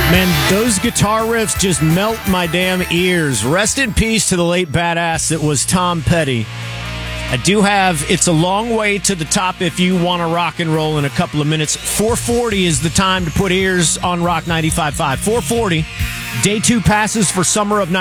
Man, those guitar riffs just melt my damn ears. Rest in peace to the late badass that was Tom Petty. I do have It's a Long Way to the Top if you want to rock and roll in a couple of minutes. 4:40 is the time to put ears on Rock 95.5. 4:40. Day 2 passes for Summer of